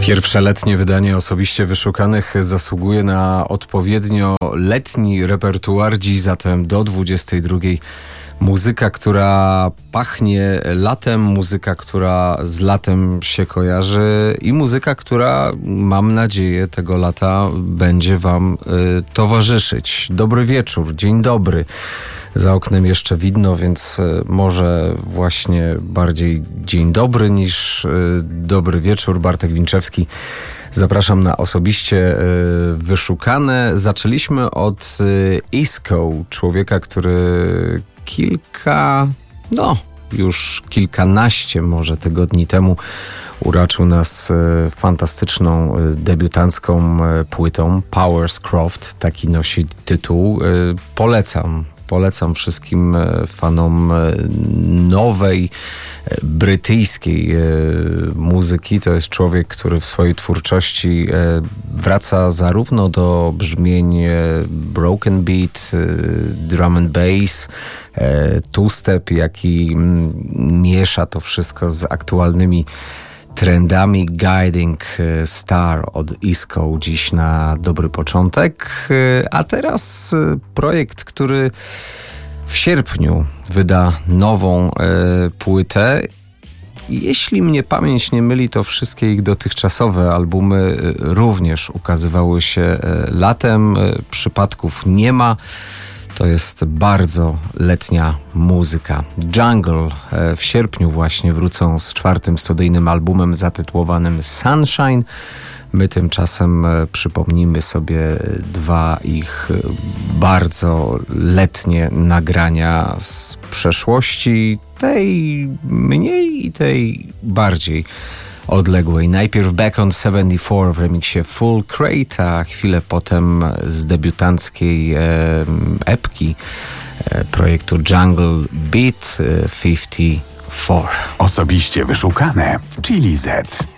Pierwsze letnie wydanie osobiście wyszukanych zasługuje na odpowiednio letni repertuar. Dziś zatem do 22. Muzyka, która pachnie latem, muzyka, która z latem się kojarzy i muzyka, która, mam nadzieję, tego lata będzie wam towarzyszyć. Dobry wieczór, dzień dobry. Za oknem jeszcze widno, więc może właśnie bardziej dzień dobry niż dobry wieczór. Bartek Winczewski. Zapraszam na osobiście wyszukane. Zaczęliśmy od Isco, człowieka, który już kilkanaście może tygodni temu uraczył nas fantastyczną debiutancką płytą. Powerscroft, taki nosi tytuł. Polecam wszystkim fanom nowej, brytyjskiej muzyki. To jest człowiek, który w swojej twórczości wraca zarówno do brzmień broken beat, drum and bass, two-step, jak i miesza to wszystko z aktualnymi trendami. Guiding Star od Isco dziś na dobry początek. A teraz projekt, który w sierpniu wyda nową płytę. Jeśli mnie pamięć nie myli, to wszystkie ich dotychczasowe albumy również ukazywały się latem. Przypadków nie ma. To jest bardzo letnia muzyka. Jungle w sierpniu właśnie wrócą z 4. studyjnym albumem zatytułowanym Sunshine. My tymczasem przypomnijmy sobie 2 ich bardzo letnie nagrania z przeszłości, tej mniej i tej bardziej odległej. Najpierw Back on 74 w remiksie Full Crate, a chwilę potem z debiutanckiej epki projektu Jungle Beat 54. Osobiście wyszukane w Chili Z.